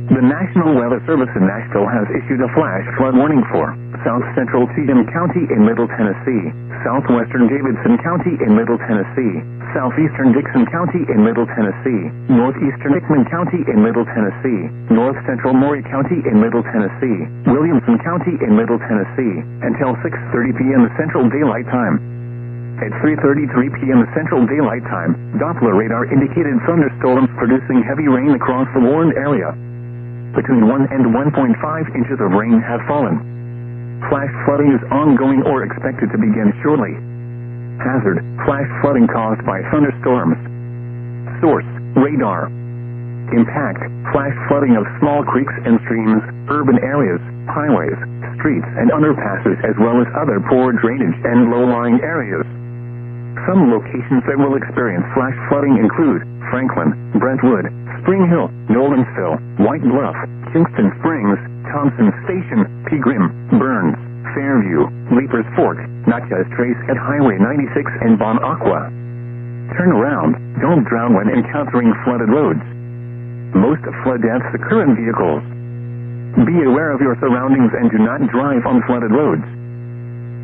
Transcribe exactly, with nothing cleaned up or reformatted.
The National Weather Service in Nashville has issued a flash flood warning for South Central Cheatham County in Middle Tennessee, Southwestern Davidson County in Middle Tennessee, Southeastern Dixon County in Middle Tennessee, Northeastern Hickman County in Middle Tennessee, North Central Maury County in Middle Tennessee, Williamson County in Middle Tennessee, until six thirty p.m. Central Daylight Time. At three thirty-three p.m. Central Daylight Time, Doppler radar indicated thunderstorms producing heavy rain across the warned area. Between one and one point five inches of rain have fallen. Flash flooding is ongoing or expected to begin shortly. Hazard: flash flooding caused by thunderstorms. Source: radar. Impact: flash flooding of small creeks and streams, urban areas, highways, streets and underpasses, as well as other poor drainage and low-lying areas. Some locations that will experience flash flooding include Franklin, Brentwood, Spring Hill, Nolensville, White Bluff, Kingston Springs, Thompson Station, Pegram, Burns, Fairview, Leapers Fork, Natchez Trace at Highway ninety-six and Bon Aqua. Turn around, don't drown when encountering flooded roads. Most flood deaths occur in vehicles. Be aware of your surroundings and do not drive on flooded roads.